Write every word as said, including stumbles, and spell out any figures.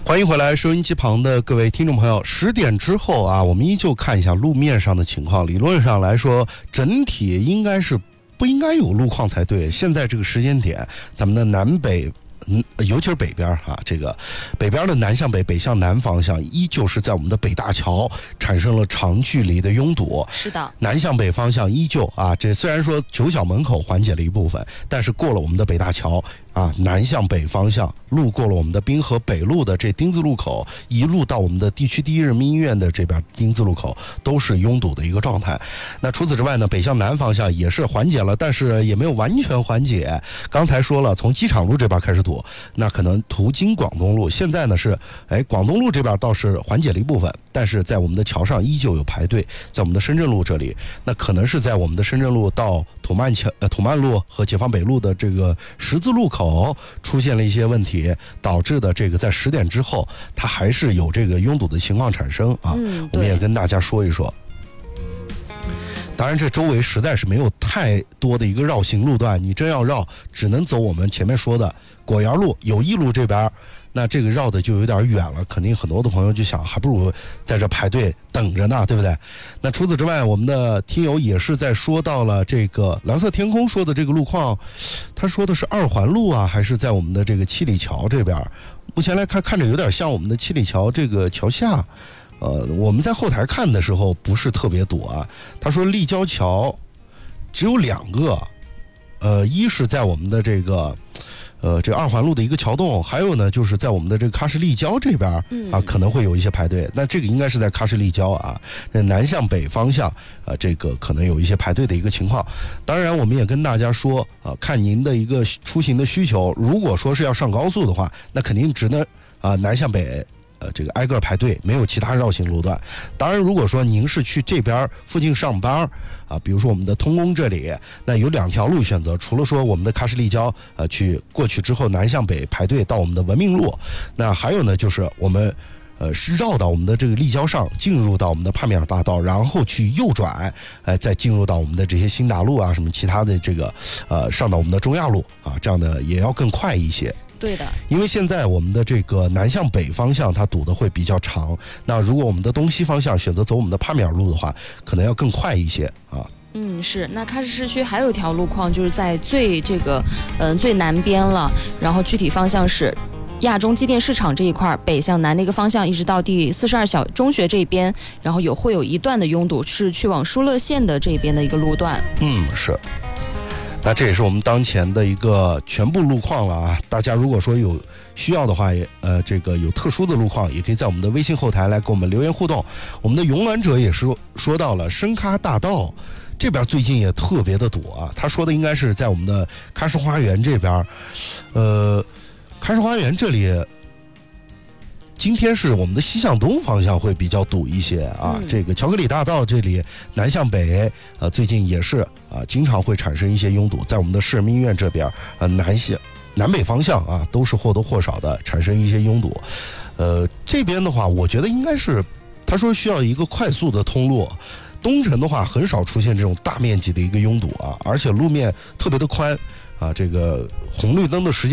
欢迎回来，收音机旁的各位听众朋友。十点之后啊，我们依旧看一下路面上的情况。理论上来说，整体应该是不应该有路况才对。现在这个时间点，咱们的南北。嗯，尤其是北边啊，这个北边的南向北、北向南方向，依旧是在我们的北大桥产生了长距离的拥堵。 是的， 南向北方向依旧啊，这虽然说九小门口缓解了一部分，但是过了我们的北大桥啊，南向北方向路过了我们的滨河北路的这丁字路口，一路到我们的地区第一人民医院的这边丁字路口，都是拥堵的一个状态。那除此之外呢，北向南方向也是缓解了，但是也没有完全缓解。刚才说了，从机场路这边开始堵。那可能途经广东路，现在呢是，哎，广东路这边倒是缓解了一部分，但是在我们的桥上依旧有排队，在我们的深圳路这里，那可能是在我们的深圳路到土曼桥、呃土曼路和解放北路的这个十字路口出现了一些问题，导致的这个在十点之后，它还是有这个拥堵的情况产生啊。 嗯， 我们也跟大家说一说。当然这周围实在是没有太多的一个绕行路段，你真要绕只能走我们前面说的果园路、友谊路这边，那这个绕的就有点远了，肯定很多的朋友就想还不如在这排队等着呢，对不对？那除此之外，我们的听友也是在说到了这个蓝色天空说的这个路况，他说的是二环路啊，还是在我们的这个七里桥这边？目前来看看着有点像我们的七里桥这个桥下。呃，我们在后台看的时候不是特别堵啊。他说立交桥只有两个，呃，一是在我们的这个呃这个二环路的一个桥洞，还有呢就是在我们的这个喀什立交这边啊，可能会有一些排队。那这个应该是在喀什立交啊，南向北方向啊，这个可能有一些排队的一个情况。当然，我们也跟大家说啊，看您的一个出行的需求，如果说是要上高速的话，那肯定只能啊南向北。呃，这个挨个排队，没有其他绕行路段。当然，如果说您是去这边附近上班啊，比如说我们的通工这里，那有两条路选择，除了说我们的喀什立交，呃，去过去之后南向北排队到我们的文明路，那还有呢，就是我们呃是绕到我们的这个立交上，进入到我们的帕米尔大道，然后去右转，呃，再进入到我们的这些新大路啊，什么其他的这个呃上到我们的中亚路啊，这样的也要更快一些。 对的， 因为现在我们的这个南向北方向它堵得会比较长，那如果我们的东西方向选择走我们的帕米尔路的话，可能要更快一些啊。 嗯，是。那喀什市区还有一条路况，就是在最这个嗯、呃、最南边了，然后具体方向是亚中机电市场这一块，北向南的一个方向，一直到第四十二小中学这边，然后有会有一段的拥堵，是去往疏勒县的这边的一个路段。 嗯，是。那这也是我们当前的一个全部路况了啊！大家如果说有需要的话，也呃，这个有特殊的路况，也可以在我们的微信后台来跟我们留言互动。我们的勇敢者也是说到了深喀大道这边最近也特别的堵啊，他说的应该是在我们的喀什花园这边，呃，喀什花园这里。今天是我们的西向东方向会比较堵一些啊，嗯、这个乔克里大道这里南向北，呃，最近也是啊，经常会产生一些拥堵，在我们的市人民医院这边，呃，南向南北方向啊，都是或多或少的产生一些拥堵。呃，这边的话，我觉得应该是，他说需要一个快速的通路。东城的话，很少出现这种大面积的一个拥堵啊，而且路面特别的宽啊，这个红绿灯的时间。